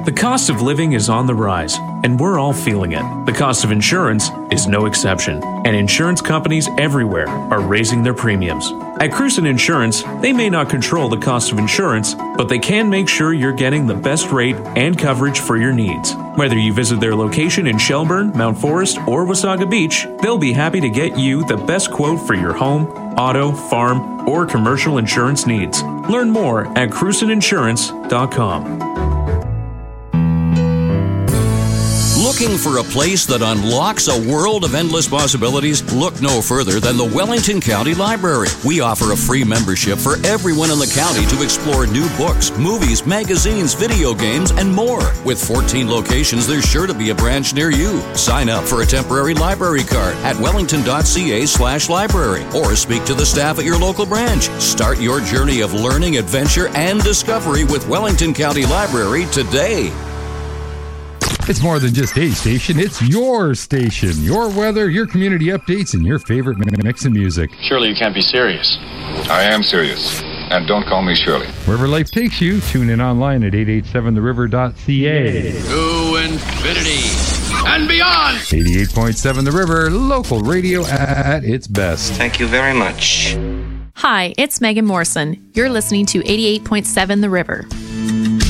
The cost of living is on the rise, and we're all feeling it. The cost of insurance is no exception, and insurance companies everywhere are raising their premiums. At Cruson Insurance, they may not control the cost of insurance, but they can make sure you're getting the best rate and coverage for your needs. Whether you visit their location in Shelburne, Mount Forest, or Wasaga Beach, they'll be happy to get you the best quote for your home, auto, farm, or commercial insurance needs. Learn more at crusoninsurance.com. Looking for a place that unlocks a world of endless possibilities? Look no further than the Wellington County Library. We offer a free membership for everyone in the county to explore new books, movies, magazines, video games, and more. With 14 locations, there's sure to be a branch near you. Sign up for a temporary library card at wellington.ca/library or speak to the staff at your local branch. Start your journey of learning, adventure, and discovery with Wellington County Library today. It's more than just a station, it's your station. Your weather, your community updates, and your favorite mix of music. Surely you can't be serious. I am serious. And don't call me Shirley. Wherever life takes you, tune in online at 887theriver.ca. To infinity and beyond! 88.7 The River, local radio at its best. Thank you very much. Hi, it's Megan Morrison. You're listening to 88.7 The River.